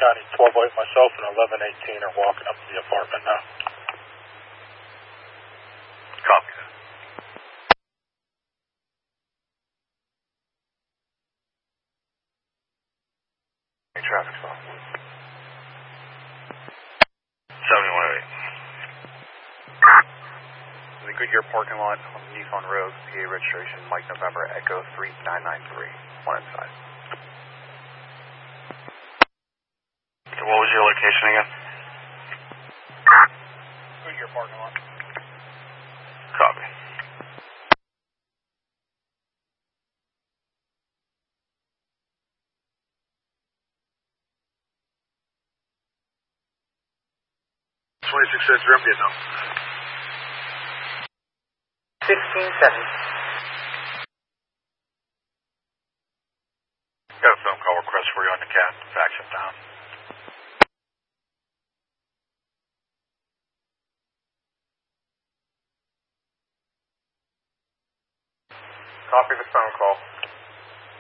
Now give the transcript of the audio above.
County 1208, myself and 1118 are walking up to the apartment now. Copy that. Any traffic stop. 7108. In the Goodyear parking lot on Nissan Road, PA registration, Mike November, Echo 3993. One inside. So what was your location again? Goodyear parking lot. Copy. $26 room, you know. 16-7. Got a phone call request for you on the cat. Fax it down. Copy the phone call.